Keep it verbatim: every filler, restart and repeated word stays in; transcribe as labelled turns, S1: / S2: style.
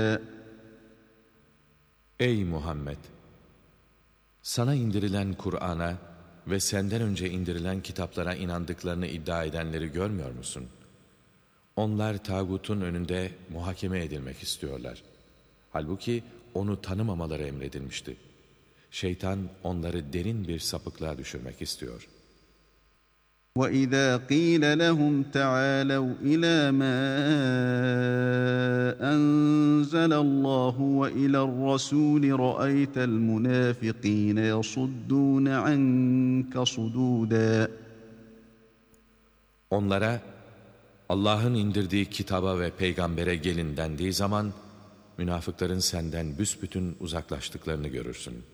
S1: Ey Muhammed! Sana indirilen Kur'an'a ve senden önce indirilen kitaplara inandıklarını iddia edenleri görmüyor musun? Onlar tağutun önünde muhakeme edilmek istiyorlar. Halbuki onu tanımamaları emredilmişti. Şeytan onları derin bir sapıklığa düşürmek istiyor.
S2: وَإِذَا قِيلَ لَهُمْ تَعَالَوْا إِلَى مَا أَنزَلَ اللّٰهُ وَإِلَى الرَّسُولِ رَأَيْتَ الْمُنَافِقِينَ يَصُدُّونَ عَنْكَ صُدُودًا.
S1: Onlara Allah'ın indirdiği kitaba ve peygambere gelin dendiği zaman münafıkların senden büsbütün uzaklaştıklarını görürsün.